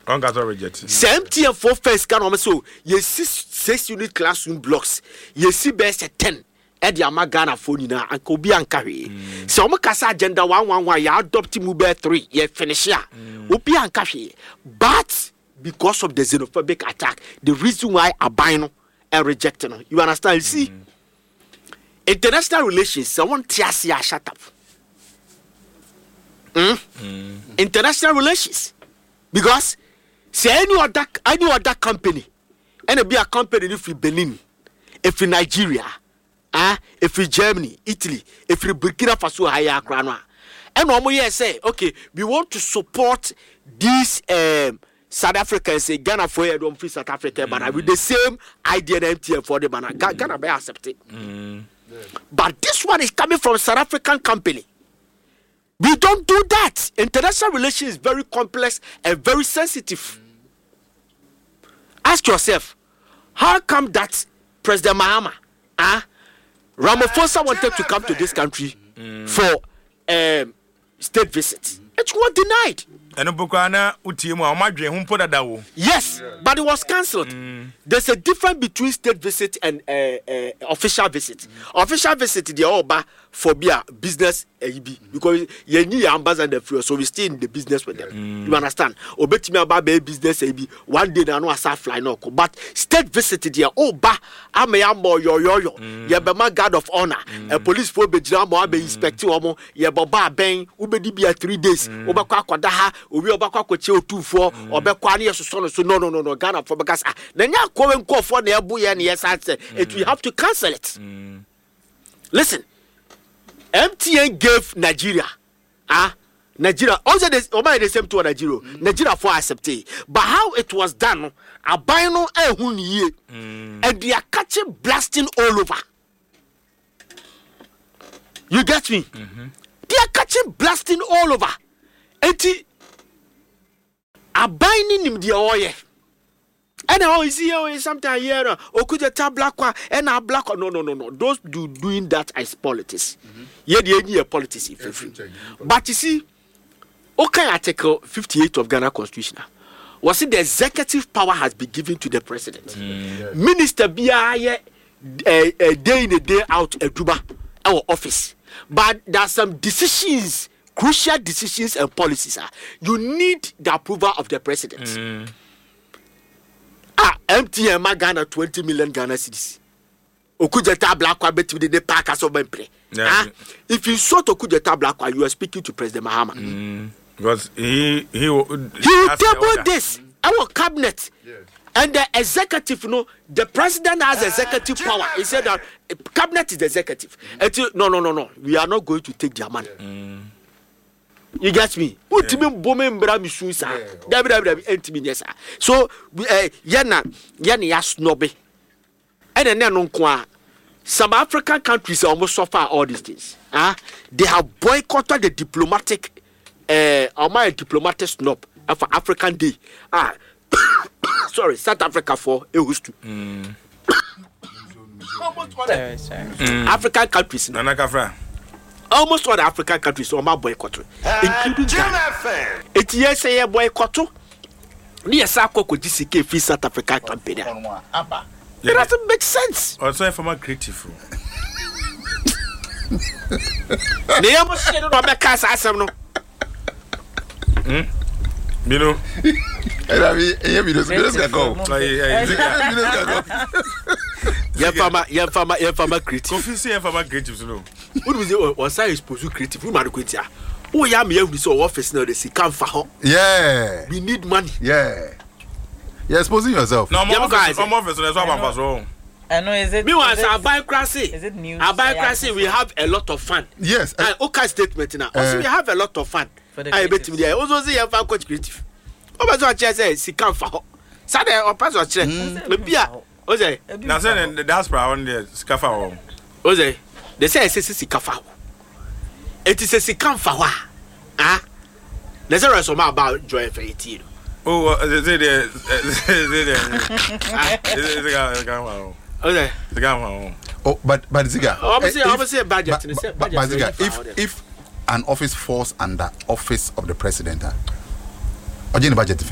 On got rejected. Same tier for first can also ye 6 unit classroom blocks. Ye see best at 10. Edi amagana phone na anko bi ankawe. Se omo kasa agenda 111 ya adopt mube 3 ye finish ya. Obi ankawe. But because of the xenophobic attack, the reason why Abino are rejecting no. You understand? You see, international relations, someone tiasia shut up. International relations. Because say any other company, and it be a company if we Benin, if we Nigeria, if we Germany, Italy, if we Burkina Faso, higher crown, and one more say, okay, we want to support these South Africa say Ghana for you don't free South Africa, but with the same idea and MTN for the banana, Ghana be accepted. But this one is coming from South African company. We don't do that. International relations is very complex and very sensitive. Ask yourself, how come that President Mahama, Ramaphosa wanted to come to this country for state visit? It was denied. Yes, but it was cancelled. There's a difference between state visit and official visit. Official visit, they are all for business, because you need ambassador for, so we stay in the business with them. You understand? Obeti me about business, one day I know I start fly no. But state visit, they are all I'm a more yo. You be my guard of honor. A police for be drama, be inspecting omo. You baba bang, ubedi be 3 days. Obakwa kwadaha. Obi obakwa kwache 2-4 obekwa na yeso so no Ghana for because na nya ko for na ebu ye na yes answer it we have to cancel it. Listen, MTN gave Nigeria Nigeria also the same to Nigeria for accept it, but how it was done abino ehun ye and they are catching blasting all over. You get me? They are catching blasting all over. Abaining him the oil. And now you see sometimes here, okuja black one and a black one. No. Those doing that as politics. Yeah, the idea politics. But you see, okay, Article 58 of Ghana Constitution was it the executive power has been given to the president. Minister be a day in a day out a Juba our office. But there are some decisions. Crucial decisions and policies you need the approval of the president. MTN Ghana 20 million Ghana cedis. Okujeta Blackwa bet with the park as of Bempre. If you saw to Okujeta Blackwa, you are speaking to President Mahama. Because he table this our cabinet. And the executive, the president has executive power. He said that cabinet is the executive. No. We are not going to take their money. You get me? So yana snobby. And then some African countries almost suffer all these things. They have boycotted the diplomatic diplomatic snob for African Day. Sorry, South Africa for it used to. African countries. Almost all the African countries are boycott, including Ghana. It's yes, a boycott. Near Sako could DCK free South African company. It doesn't make sense. Also, if I'm a creative. They almost said, "No, I can't say no." You know, farmer creative. What was it? Was I supposed to creative? Who man creative? Oh, yeah, me have so office now. They say come for. Yeah, we need money. Yeah, you're exposing yourself. No, I'm office. That's what I'm wrong. I know. Is it? Meanwhile, our biocracy. Is it news? Our biocracy, we have a lot of fun. Yes. Okay, statement now. Also, we have a lot of fun. I bet you there. Also, see, you have quite creative. Oh, but what I say, see, come for. Saturday or pass or check. Maybe. Ose. Now, saying the diaspora on the scaffold. Ose. They say it's a sikafa. It is a sikamfa. There's a some about Joy for 18. Oh, but Ziga. Obviously, budget. But Ziga, if an office falls under office of the president, budget